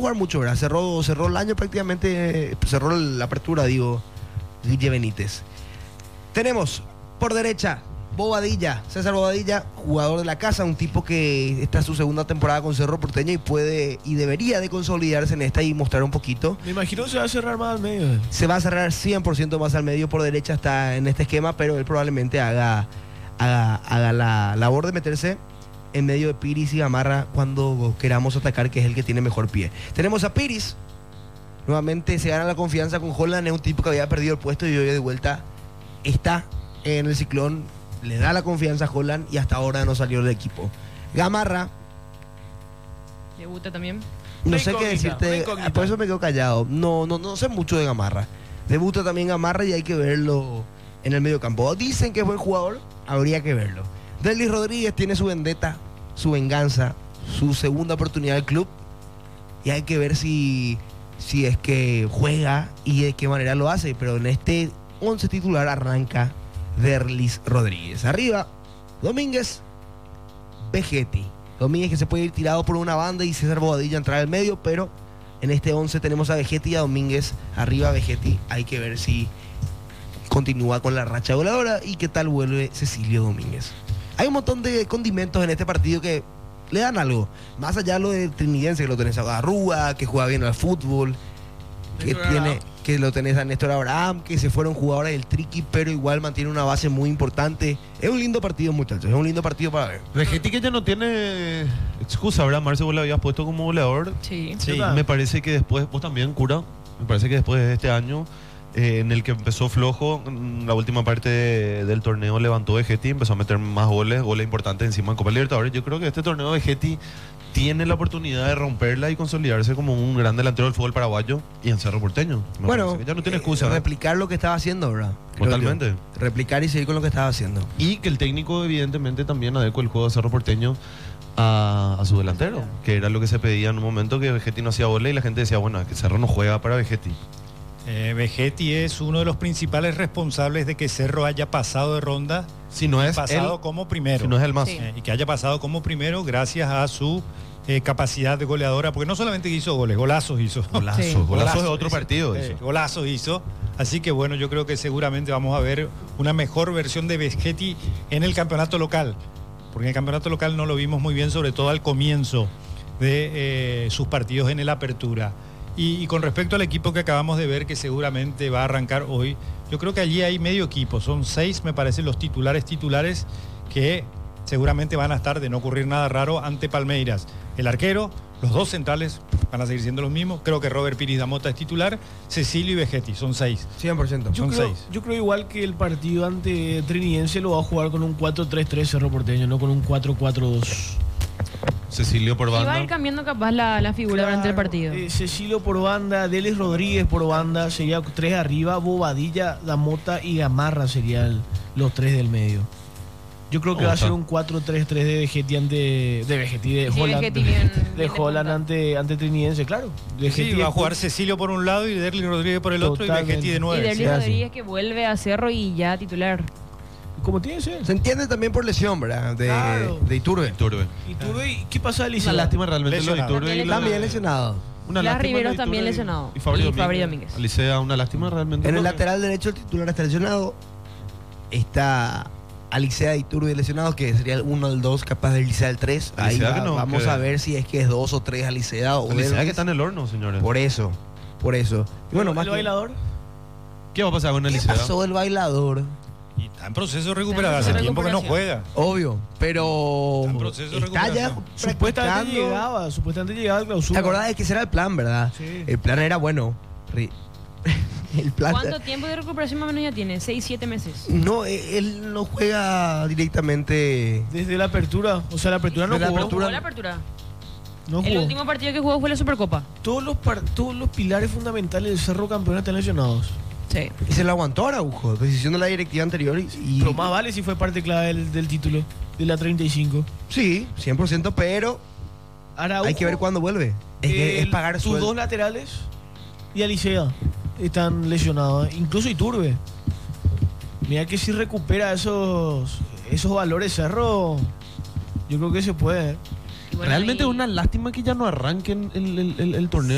jugar mucho, ¿verdad? Cerró el año prácticamente, cerró la apertura, digo, Guille Benítez. Tenemos por derecha Bobadilla, César Bobadilla, jugador de la casa, un tipo que está en su segunda temporada con Cerro Porteño y puede y debería de consolidarse en esta y mostrar un poquito. Me imagino que se va a cerrar más al medio. Se va a cerrar 100% más al medio, por derecha está en este esquema, pero él probablemente haga la labor de meterse en medio de Piris y Gamarra cuando queramos atacar, que es el que tiene mejor pie. Tenemos a Piris, nuevamente se gana la confianza con Holland, es un tipo que había perdido el puesto y hoy de vuelta está en el Ciclón, le da la confianza a Holland y hasta ahora no salió del equipo. Gamarra, debuta también. no sé qué decirte, por eso me quedo callado. No sé mucho de Gamarra. Debuta también Gamarra y hay que verlo en el medio campo. Dicen que es buen jugador, habría que verlo. Derlis Rodríguez tiene su vendetta, su venganza, su segunda oportunidad del club y hay que ver si es que juega y de qué manera lo hace, pero en este 11 titular arranca Derlis Rodríguez. Arriba, Domínguez, Vegetti. Domínguez que se puede ir tirado por una banda y César Bobadilla entrar al medio, pero en este 11 tenemos a Vegetti y a Domínguez. Arriba Vegetti, hay que ver si continúa con la racha goleadora y qué tal vuelve Cecilio Domínguez. Hay un montón de condimentos en este partido que le dan algo. Más allá de lo de Trinidense, que lo tenés a Garrúa, que juega bien al fútbol, que lo tenés a Néstor Abraham, que se fueron jugadores del Triqui, pero igual mantiene una base muy importante. Es un lindo partido, muchachos, es un lindo partido para ver. Vegetti que ya no tiene excusa, ¿verdad? Marce, vos lo habías puesto como goleador. Sí. Me parece que después, vos también, Cura, me parece que después de este año, en el que empezó flojo, en la última parte del torneo levantó Vegetti, empezó a meter más goles importantes encima en Copa Libertadores. Yo creo que este torneo Vegetti tiene la oportunidad de romperla y consolidarse como un gran delantero del fútbol paraguayo y en Cerro Porteño. Bueno, ya no tiene excusa. Replicar lo que estaba haciendo, ¿verdad? Totalmente. Replicar y seguir con lo que estaba haciendo. Y que el técnico evidentemente también adecuó el juego de Cerro Porteño a su delantero, que era lo que se pedía en un momento, que Vegetti no hacía goles y la gente decía, bueno, que Cerro no juega para Vegetti. Vegetti es uno de los principales responsables de que Cerro haya pasado de ronda, si no es pasado él, como primero. Si no es el más. Sí. Y que haya pasado como primero gracias a su capacidad de goleadora, porque no solamente hizo goles, golazos hizo. Golazos, Sí. golazos de otro partido. Golazos hizo. Así que bueno, yo creo que seguramente vamos a ver una mejor versión de Vegetti en el campeonato local, porque en el campeonato local no lo vimos muy bien, sobre todo al comienzo de sus partidos en el Apertura. Y con respecto al equipo que acabamos de ver, que seguramente va a arrancar hoy, yo creo que allí hay medio equipo, son 6, me parece, los titulares que seguramente van a estar, de no ocurrir nada raro, ante Palmeiras. El arquero, los dos centrales van a seguir siendo los mismos, creo que Robert Piris Damota es titular, Cecilio y Vegetti, son 6. 100%. Yo creo igual que el partido ante Trinidense lo va a jugar con un 4-3-3 Cerro Porteño, no con un 4-4-2. Cecilio por Y va a banda. ir cambiando capaz la figura durante el partido. Cecilio por banda, Delis Rodríguez por banda, sería 3 arriba, Bobadilla, Damota y Gamarra serían los 3 del medio. Yo creo que va a ser un 4-3-3 de Vegetti de Sí, Holland. Vegetti bien de de Holland punta. ante Trinidense, claro. Sí, va a jugar Cecilio por un lado y Derlis Rodríguez por el otro y Totalmente. Vegetti de Y 9. Derlis sí, así. Rodríguez que vuelve a Cerro y ya titular. Como tiene que ser. Se entiende también por lesión, ¿verdad? Claro. De Iturbe. Turbe. ¿Y tú, ¿qué pasa, Alicia? Una lástima realmente lo de Lesionado. Iturbe y lo También de- lesionado. Una Blas lástima Riveros lo de también Iturbe lesionado. Y Fabri Y Domínguez. Fabri Domínguez. Alicea, una lástima realmente. En el porque- lateral derecho el titular está lesionado. Está Alicea y Iturbe lesionados, que sería el 1 al 2, capaz de Alicea el 3. Ahí Alicea que no, vamos que- a ver si es que es 2 o 3 Alicea o Alicea Derlis. que está en el horno, señores. Por eso. Y bueno, más ¿El que- bailador? ¿Qué va a pasar con ¿Qué Alicea? pasó del bailador? Y está en proceso de recuperación, hace Está en tiempo que no recuperación. juega. Obvio, pero Está en proceso de está ya recuperación. practicando. Supuestamente llegaba al ¿Te clausura. acordás de que ese era el plan, verdad? Sí. El plan era bueno. El plan. ¿Cuánto tiempo de recuperación más o menos ya tiene? 6-7 meses. No, él no juega directamente. Desde la apertura, o sea, la apertura no Desde la jugó. apertura. ¿Jugó la apertura? No El jugó. último partido que jugó fue la Supercopa. Todos los pilares fundamentales del Cerro Campeón están lesionados. Sí. Y se lo aguantó Araujo, decisión de la directiva anterior. Y Pero más vale si fue parte clave del título, de la 35. sí, 100%, pero Araujo, hay que ver cuándo vuelve. Es, que es pagar sus sueldo. dos laterales y Alicea están lesionados. Incluso Iturbe. Mira que si recupera esos valores Cerro, yo creo que se puede. Y bueno, Realmente y- es una lástima que ya no arranquen el torneo